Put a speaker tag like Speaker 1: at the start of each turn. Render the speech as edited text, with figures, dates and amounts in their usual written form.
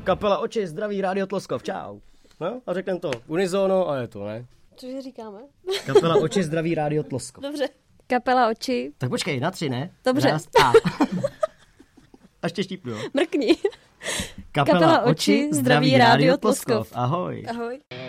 Speaker 1: Kapela Oči, zdraví Rádio Tloskov, čau. No a řekneme to unizono a je to, ne?
Speaker 2: Cože říkáme?
Speaker 1: Kapela Oči, zdraví Rádio Tloskov.
Speaker 2: Dobře. Kapela Oči.
Speaker 1: Tak počkej, na 3, ne?
Speaker 2: Dobře.
Speaker 1: Raz, a ještě štípnu, jo?
Speaker 2: Mrkni.
Speaker 1: Kapela Oči, zdraví Rádio Tloskov. Ahoj.
Speaker 2: Ahoj.